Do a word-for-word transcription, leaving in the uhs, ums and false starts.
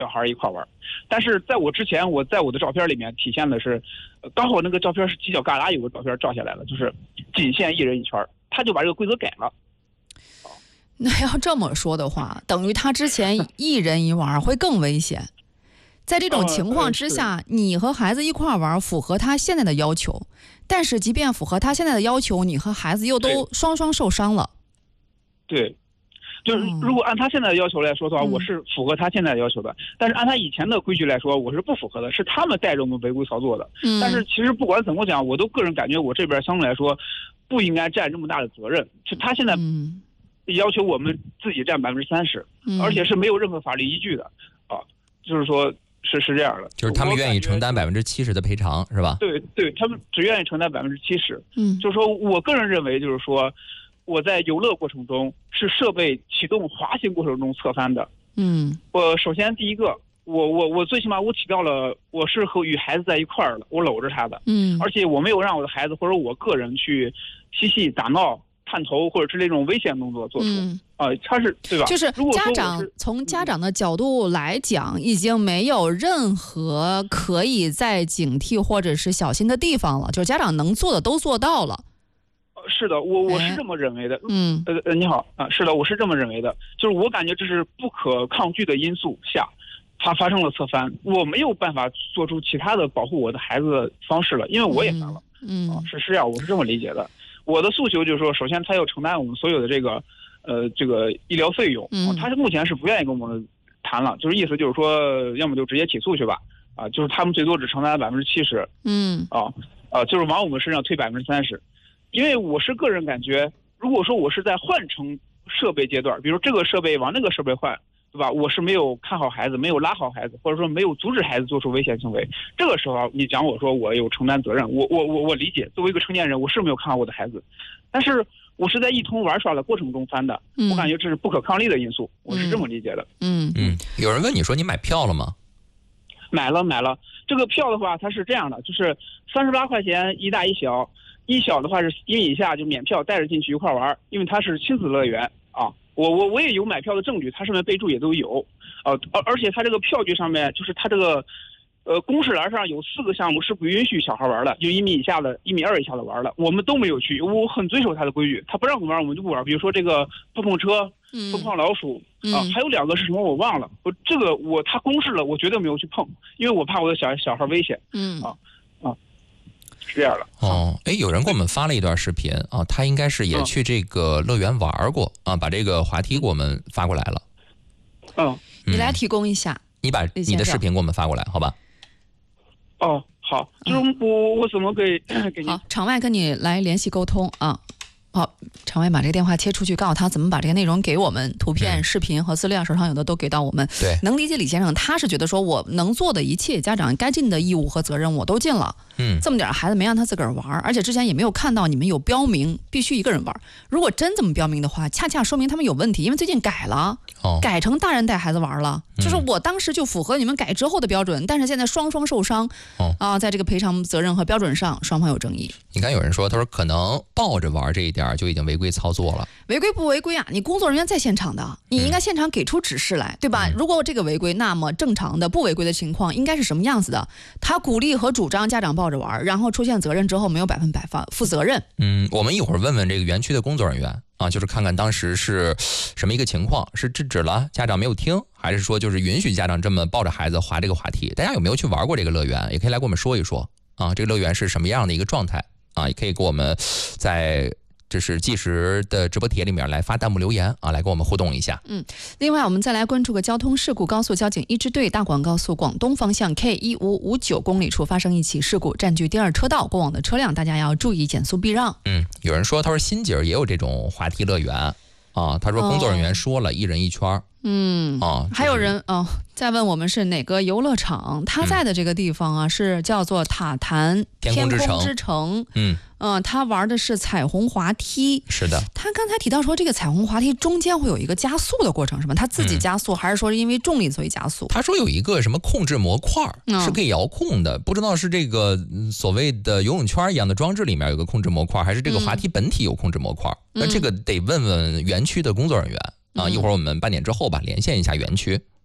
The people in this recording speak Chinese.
小孩一块玩。但是在我之前，我在我的照片里面体现的是，刚好那个照片是犄角旮旯有个照片照下来了，就是仅限一人一圈，他就把这个规则改了。 那要这么说的话，等于他之前一人一玩会更危险。在这种情况之下，呃、你和孩子一块玩符合他现在的要求，但是即便符合他现在的要求，你和孩子又都双双受伤了。 对，就是如果按他现在的要求来说的话，嗯、我是符合他现在的要求的，但是按他以前的规矩来说，我是不符合的，是他们带着我们违规操作的。嗯、但是其实不管怎么讲，我都个人感觉我这边相对来说不应该占这么大的责任，是他现在。嗯要求我们自己占百分之三十，而且是没有任何法律依据的，啊，就是说是是这样的， 就是他们愿意承担百分之七十的赔偿，是吧？ 对对，他们只愿意承担百分之七十。嗯，就是说我个人认为，就是说我在游乐过程中是设备启动滑行过程中侧翻的。嗯，我首先第一个，我我我最起码我起到了，我是和与孩子在一块儿的，我搂着他的。嗯，而且我没有让我的孩子或者我个人去嬉戏打闹。探头或者是那种危险动作做出，嗯、呃，他是对吧？ 就是家长从家长的角度来讲，已经没有任何可以再警惕或者是小心的地方了，就是家长能做的都做到了。 是的，我我是这么认为的。嗯，呃呃，你好啊，是的，我是这么认为的。就是我感觉这是不可抗拒的因素下，它发生了侧翻，我没有办法做出其他的保护我的孩子的方式了，因为我也翻了。嗯，啊，是是这样，我是这么理解的。我的诉求就是说，首先他要承担我们所有的这个，呃，这个医疗费用。嗯，他是目前是不愿意跟我们谈了，就是意思就是说，要么就直接起诉去吧，啊，就是他们最多只承担百分之七十。嗯，啊啊，就是往我们身上推百分之三十。因为我是个人感觉，如果说我是在换乘设备阶段，比如这个设备往那个设备换，对吧？我是没有看好孩子，没有拉好孩子，或者说没有阻止孩子做出危险行为。这个时候，你讲我说我有承担责任，我我我我理解。作为一个成年人，我是没有看好我的孩子，但是我是在一同玩耍的过程中翻的，嗯、我感觉这是不可抗力的因素，我是这么理解的。 嗯嗯。有人问你说你买票了吗？ 买了买了。这个票的话，它是这样的，就是三十八块钱一大一小，一小的话是一米以下就免票，带着进去一块玩，因为它是亲子乐园啊。我我我也有买票的证据，它上面备注也都有，呃，而而且它这个票据上面就是它这个，呃，公示栏上有四个项目是不允许小孩玩的，就一米以下的、一米二以下的玩的，我们都没有去，我很遵守它的规矩，他不让我们玩我们就不玩。比如说这个碰碰车、碰碰老鼠啊、呃，还有两个是什么我忘了，我这个我他公示了，我绝对没有去碰，因为我怕我的小小孩危险。嗯啊啊。是这样的哦，哎，有人给我们发了一段视频啊，他应该是也去这个乐园玩过、嗯、啊，把这个滑梯给我们发过来了。 嗯， 你来提供一下， 你把你的视频给我们发过来，好吧？ 哦，好，就是我我怎么给给你？ 好，场外跟你来联系沟通啊。好，场外把这个电话切出去，告诉他怎么把这个内容给我们，图片、嗯、视频和资料，手上有的都给到我们。 对， 能理解李先生，他是觉得说我能做的一切，家长该尽的义务和责任我都尽了。嗯，这么点孩子没让他自个儿玩，而且之前也没有看到你们有标明必须一个人玩。如果真这么标明的话，恰恰说明他们有问题，因为最近改了，哦、改成大人带孩子玩了。嗯、就是我当时就符合你们改之后的标准，但是现在双双受伤。哦、啊，在这个赔偿责任和标准上，双方有争议。 你看有人说，他说可能抱着玩这一点就已经违规操作了。 违规不违规啊？你工作人员在现场的，你应该现场给出指示来，嗯、对吧？如果这个违规，那么正常的不违规的情况应该是什么样子的？他鼓励和主张家长抱着玩，然后出现责任之后没有百分百负责任。 嗯，我们一会儿问问这个园区的工作人员啊，就是看看当时是什么一个情况，是制止了家长没有听，还是说就是允许家长这么抱着孩子滑这个滑梯？大家有没有去玩过这个乐园？也可以来跟我们说一说啊，这个乐园是什么样的一个状态啊？也可以给我们在这是即时的直播帖里面来发弹幕留言啊，来跟我们互动一下。 嗯，另外我们再来关注个交通事故，高速交警一支队大广高速广东方向 K 一五五九公里处发生一起事故，占据第二车道，过往的车辆大家要注意减速避让。 嗯，有人说他说新街也有这种滑梯乐园啊，他说工作人员说了、哦、一人一圈。嗯啊， 还有人哦，在问我们是哪个游乐场，他在的这个地方啊、嗯、是叫做塔坛天空之城。 之城嗯嗯、呃，他玩的是彩虹滑梯。 是的， 他刚才提到说这个彩虹滑梯中间会有一个加速的过程，是吗？他自己加速、嗯、还是说因为重力所以加速？ 他说有一个什么控制模块、嗯、是可以遥控的，不知道是这个所谓的游泳圈一样的装置里面有个控制模块，还是这个滑梯本体有控制模块、嗯、那这个得问问园区的工作人员啊，一会儿我们半点之后吧，连线一下园区。